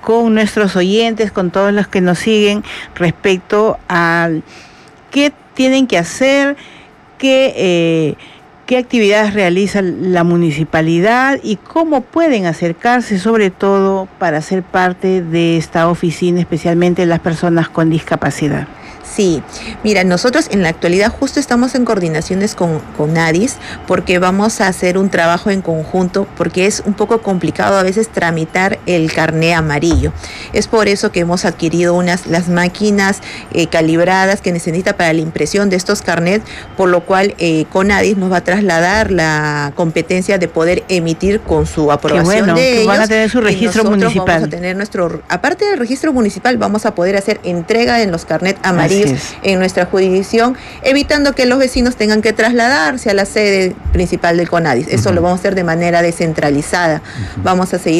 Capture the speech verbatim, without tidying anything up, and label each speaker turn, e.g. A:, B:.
A: con nuestros oyentes, con todos los que nos siguen respecto a qué tienen que hacer, qué, eh, qué actividades realiza la municipalidad y cómo pueden acercarse, sobre todo para ser parte de esta oficina, especialmente las personas con discapacidad.
B: Sí, mira, nosotros en la actualidad justo estamos en coordinaciones con, con ADIS porque vamos a hacer un trabajo en conjunto porque es un poco complicado a veces tramitar el carné amarillo. Es por eso que hemos adquirido unas las máquinas eh, calibradas que necesita para la impresión de estos carnets, por lo cual eh, con ADIS nos va a trasladar la competencia de poder emitir con su aprobación
A: bueno,
B: de
A: que
B: ellos.
A: Van a tener su registro municipal.
B: Vamos a tener nuestro, aparte del registro municipal, vamos a poder hacer entrega en los carnets amarillos en nuestra jurisdicción, evitando que los vecinos tengan que trasladarse a la sede principal del CONADIS. Eso uh-huh. lo vamos a hacer de manera descentralizada. Uh-huh. Vamos a seguir